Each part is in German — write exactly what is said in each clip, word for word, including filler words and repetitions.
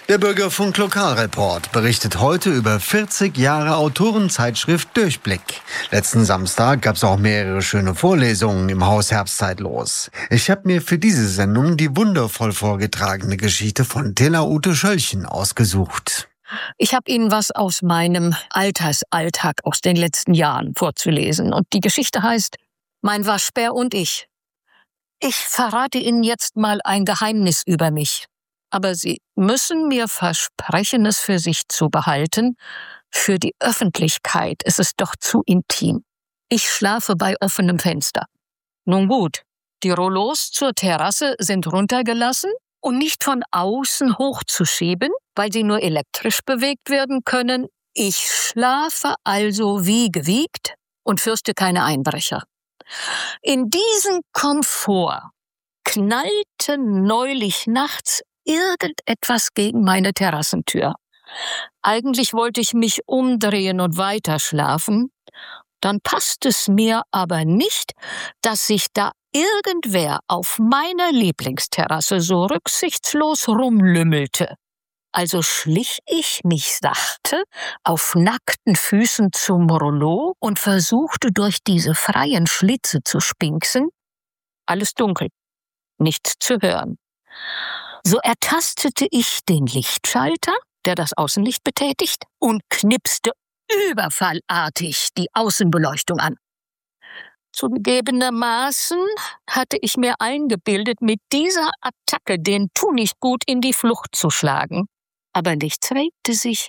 Der Bürgerfunk Lokalreport berichtet heute über vierzig Jahre Autorenzeitschrift Durchblick. Letzten Samstag gab es auch mehrere schöne Vorlesungen im Haus Herbstzeitlos. Ich habe mir für diese Sendung die wundervoll vorgetragene Geschichte von Tilla Ute Schöllchen ausgesucht. Ich habe Ihnen was aus meinem Altersalltag aus den letzten Jahren vorzulesen. Und die Geschichte heißt Mein Waschbär und ich. Ich verrate Ihnen jetzt mal ein Geheimnis über mich. Aber Sie müssen mir versprechen, es für sich zu behalten. Für die Öffentlichkeit ist es doch zu intim. Ich schlafe bei offenem Fenster. Nun gut, die Rollos zur Terrasse sind runtergelassen und nicht von außen hochzuschieben, weil sie nur elektrisch bewegt werden können. Ich schlafe also wie gewiegt und fürchte keine Einbrecher. In diesen Komfort knallte neulich nachts irgendetwas gegen meine Terrassentür. Eigentlich wollte ich mich umdrehen und weiter schlafen. Dann passt es mir aber nicht, dass sich da irgendwer auf meiner Lieblingsterrasse so rücksichtslos rumlümmelte. Also schlich ich mich sachte auf nackten Füßen zum Rollo und versuchte durch diese freien Schlitze zu spinksen. Alles dunkel, nichts zu hören. So ertastete ich den Lichtschalter, der das Außenlicht betätigt, und knipste überfallartig die Außenbeleuchtung an. Zugegebenermaßen hatte ich mir eingebildet, mit dieser Attacke den Tunichtgut in die Flucht zu schlagen. Aber nichts regte sich.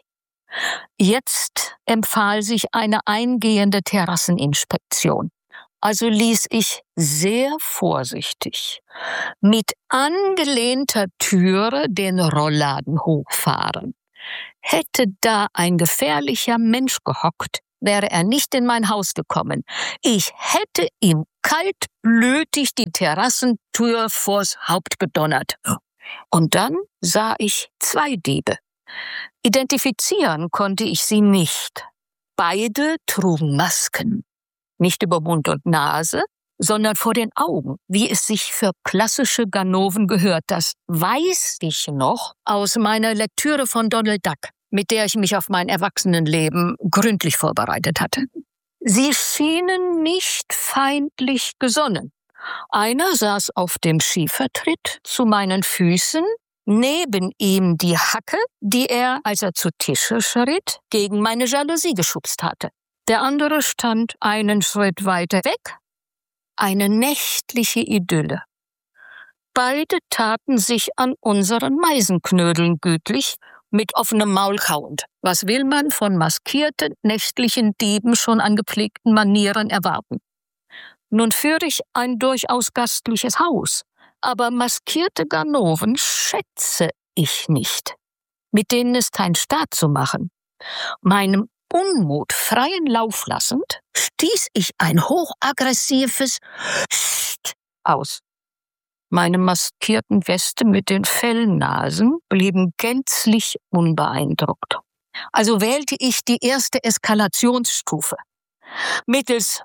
Jetzt empfahl sich eine eingehende Terrasseninspektion. Also ließ ich sehr vorsichtig mit angelehnter Türe den Rollladen hochfahren. Hätte da ein gefährlicher Mensch gehockt, wäre er nicht in mein Haus gekommen. Ich hätte ihm kaltblütig die Terrassentür vors Haupt gedonnert. Und dann sah ich zwei Diebe. Identifizieren konnte ich sie nicht. Beide trugen Masken. Nicht über Mund und Nase, sondern vor den Augen, wie es sich für klassische Ganoven gehört. Das weiß ich noch aus meiner Lektüre von Donald Duck, mit der ich mich auf mein Erwachsenenleben gründlich vorbereitet hatte. Sie schienen nicht feindlich gesonnen. Einer saß auf dem Schiefertritt zu meinen Füßen, neben ihm die Hacke, die er, als er zu Tische schritt, gegen meine Jalousie geschubst hatte. Der andere stand einen Schritt weiter weg. Eine nächtliche Idylle. Beide taten sich an unseren Meisenknödeln gütlich, mit offenem Maul kauend. Was will man von maskierten nächtlichen Dieben schon an gepflegten Manieren erwarten? Nun führe ich ein durchaus gastliches Haus, aber maskierte Ganoven schätze ich nicht. Mit denen ist kein Staat zu machen. Meinem Unmut freien Lauf lassend, stieß ich ein hochaggressives Psst aus. Meine maskierten Weste mit den Fellnasen blieben gänzlich unbeeindruckt. Also wählte ich die erste Eskalationsstufe. Mittels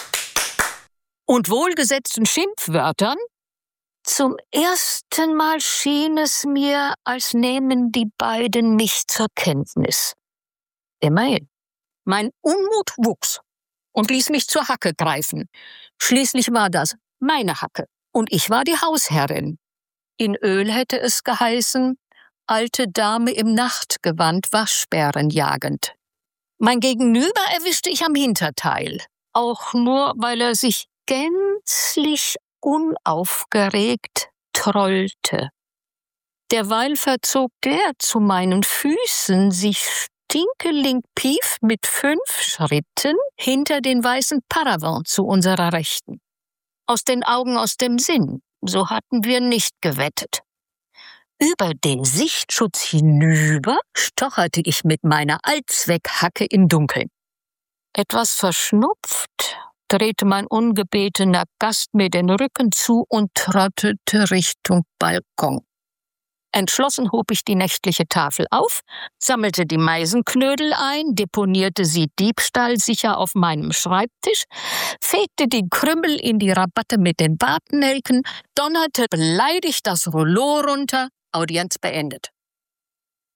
und wohlgesetzten Schimpfwörtern. Zum ersten Mal schien es mir, als nähmen die beiden mich zur Kenntnis. Immerhin. Mein Unmut wuchs und ließ mich zur Hacke greifen. Schließlich war das meine Hacke und ich war die Hausherrin. In Öl hätte es geheißen, alte Dame im Nachtgewand Waschbären jagend. Mein Gegenüber erwischte ich am Hinterteil, auch nur, weil er sich gänzlich unaufgeregt trollte. Derweil verzog der zu meinen Füßen sich Stinkeling Pief mit fünf Schritten hinter den weißen Paravent zu unserer Rechten. Aus den Augen, aus dem Sinn, so hatten wir nicht gewettet. Über den Sichtschutz hinüber stocherte ich mit meiner Allzweckhacke im Dunkeln. Etwas verschnupft drehte mein ungebetener Gast mir den Rücken zu und trottete Richtung Balkon. Entschlossen hob ich die nächtliche Tafel auf, sammelte die Meisenknödel ein, deponierte sie diebstahlsicher auf meinem Schreibtisch, fegte die Krümel in die Rabatte mit den Bartnelken, donnerte beleidigt das Rollo runter, Audienz beendet.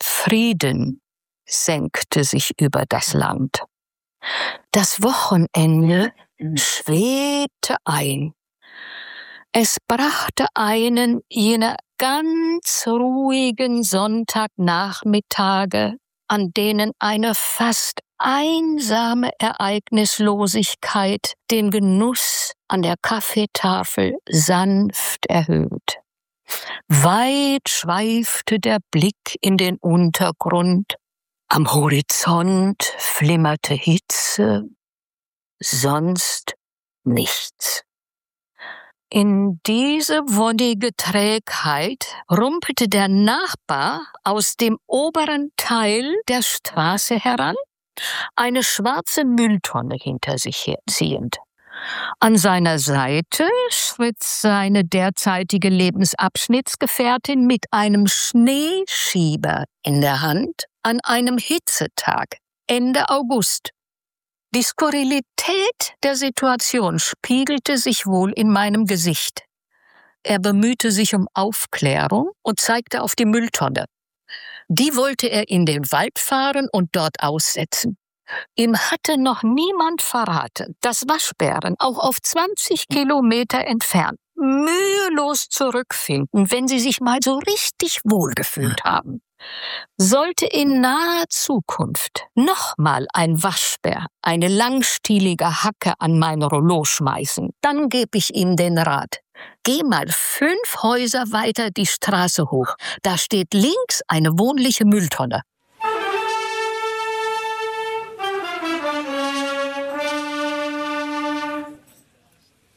Frieden senkte sich über das Land. Das Wochenende schwebte ein. Es brachte einen jener ganz ruhigen Sonntagnachmittage, an denen eine fast einsame Ereignislosigkeit den Genuss an der Kaffeetafel sanft erhöht. Weit schweifte der Blick in den Untergrund, am Horizont flimmerte Hitze, sonst nichts. In diese wonige Trägheit rumpelte der Nachbar aus dem oberen Teil der Straße heran, eine schwarze Mülltonne hinter sich herziehend. An seiner Seite schritt seine derzeitige Lebensabschnittsgefährtin mit einem Schneeschieber in der Hand an einem Hitzetag Ende August. Die Skurrilität der Situation spiegelte sich wohl in meinem Gesicht. Er bemühte sich um Aufklärung und zeigte auf die Mülltonne. Die wollte er in den Wald fahren und dort aussetzen. Ihm hatte noch niemand verraten, dass Waschbären auch auf zwanzig Kilometer entfernt mühelos zurückfinden, wenn sie sich mal so richtig wohlgefühlt haben. Sollte in naher Zukunft nochmal ein Waschbär eine langstielige Hacke an mein Rollo schmeißen, dann gebe ich ihm den Rat. Geh mal fünf Häuser weiter die Straße hoch. Da steht links eine wohnliche Mülltonne.